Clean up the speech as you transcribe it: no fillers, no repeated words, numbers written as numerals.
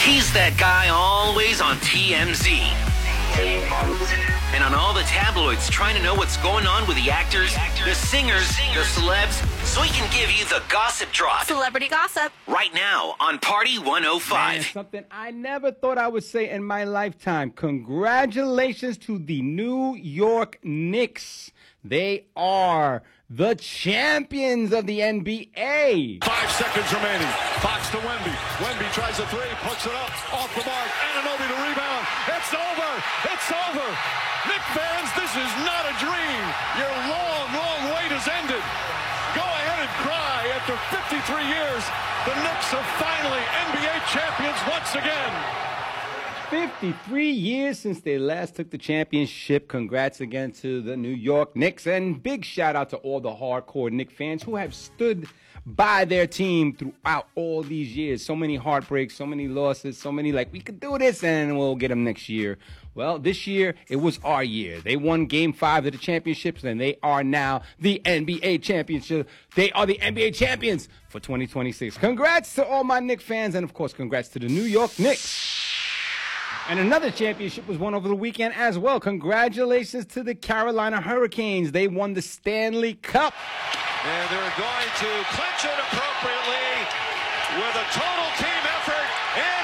He's that guy always on TMZ. And on all the tabloids trying to know what's going on with the actors, the singers, the celebs, so he can give you the gossip drop. Celebrity gossip. Right now on Party 105. Man, something I never thought I would say in my lifetime. Congratulations to the New York Knicks. They are the champions of the NBA. 5 seconds remaining. Fox to Wemby. Wemby tries a three, puts it up, off the mark. Anunoby to rebound. It's over. It's over. Knicks fans, this is not a dream. Your long, long wait has ended. Go ahead and cry. After 53 years, the Knicks are finally NBA champions once again. 53 years since they last took the championship. Congrats again to the New York Knicks. And big shout out to all the hardcore Knicks fans who have stood by their team throughout all these years. So many heartbreaks, so many losses, so many we could do this and we'll get them next year. Well, this year, it was our year. They won Game 5 of the championships, and they are now the NBA championship. They are the NBA champions for 2026. Congrats to all my Knicks fans, and, of course, congrats to the New York Knicks. And another championship was won over the weekend as well. Congratulations to the Carolina Hurricanes. They won the Stanley Cup. And they're going to clinch it appropriately with a total team effort. And